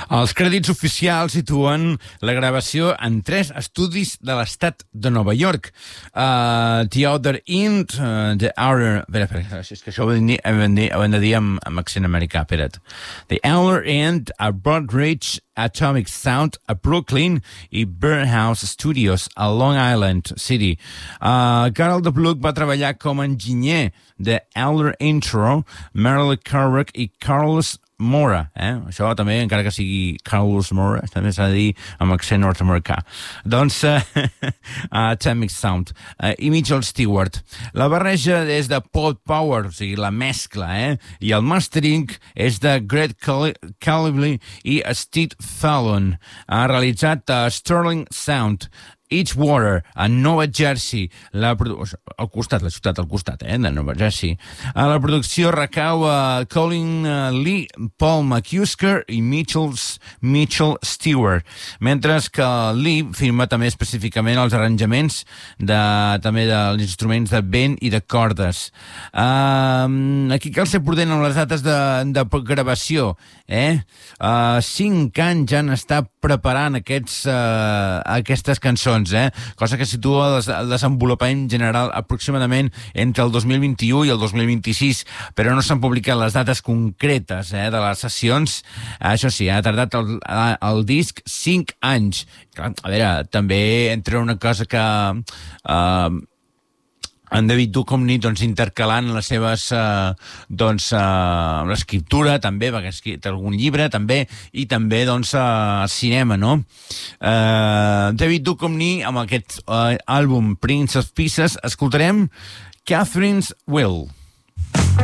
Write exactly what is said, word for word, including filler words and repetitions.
Els crèdits oficials situen la gravació en tres estudis de l'estat de Nova York. Uh, The Other End, uh, The Outer... Espera, espera, és que això ho hem de dir, ho hem de dir amb, amb accent americà, espera't. The Outer End a Broadridge Atomic Sound a Brooklyn i Birdhouse Studios a Long Island City. Uh, Carol de Bluc va treballar com a enginyer de Elder Intro, Merle Carrick i Carlos Mora, eh? Això també, encara que sigui Carlos Mora, també s'ha de dir amb accent nord-americà. Doncs, uh, Atomic Sound uh, i Mitchell Stewart. La barreja és de Pod Power, o sigui, la mescla, eh? I el mastering és de Greg Calibly i Steve Fallon. Ha realitzat uh, Sterling Sound, Edgewater, a Nova Jersey, la produ... al costat, la ciutat al costat, eh, de Nova Jersey. A la producció recau a Colin uh, Lee, Paul McCusker i Mitchells, Mitchell Stewart, mentre que Lee firma també específicament els arranjaments de, també dels instruments de vent i de cordes. Uh, aquí cal ser prudent amb les dates de, de gravació, eh? Uh, cinc anys ja han estat preparant aquests, uh, aquestes cançons, eh? Cosa que situa el desenvolupament general aproximadament entre el dos mil vint-i-u i el dos mil vint-i-sis, però no s'han publicat les dates concretes, eh, de les sessions. Això sí, ha tardat el, el disc cinc anys. Clar, a veure, també entre una cosa que... Uh, en David Duchovny, doncs, intercalant les seves, eh, doncs, eh, l'escriptura, també, perquè ha escrit algun llibre, també, i també, doncs, eh, cinema, no? Eh, David Duchovny, amb aquest eh, àlbum Prince of Pieces, escoltarem Catherine's Will.